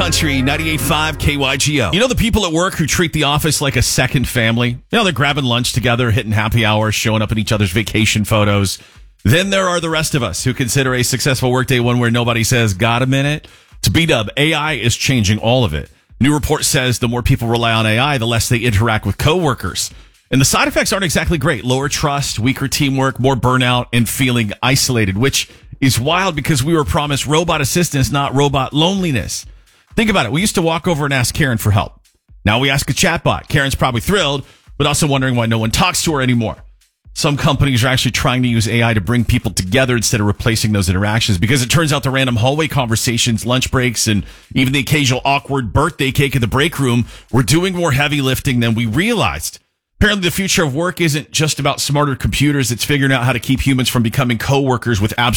Country 98.5 KYGO. You know the people at work who treat the office like a second family? You know, they're grabbing lunch together, hitting happy hour, showing up in each other's vacation photos. Then there are the rest of us who consider a successful workday one where nobody says, got a minute? To B-Dub, AI is changing all of it. New report says the more people rely on AI, the less they interact with coworkers. And the side effects aren't exactly great. Lower trust, weaker teamwork, more burnout, and feeling isolated, which is wild because we were promised robot assistance, not robot loneliness. Think about it. We used to walk over and ask Karen for help. Now we ask a chatbot. Karen's probably thrilled, but also wondering why no one talks to her anymore. Some companies are actually trying to use AI to bring people together instead of replacing those interactions, because it turns out the random hallway conversations, lunch breaks, and even the occasional awkward birthday cake in the break room were doing more heavy lifting than we realized. Apparently, the future of work isn't just about smarter computers. It's figuring out how to keep humans from becoming coworkers with absolute